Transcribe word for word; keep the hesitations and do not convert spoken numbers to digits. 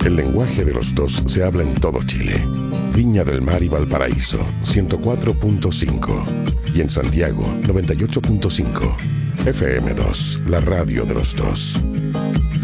El lenguaje de los dos se habla en todo Chile. Viña del Mar y Valparaíso, ciento cuatro punto cinco. Y en Santiago, noventa y ocho punto cinco. F M dos, la radio de los dos.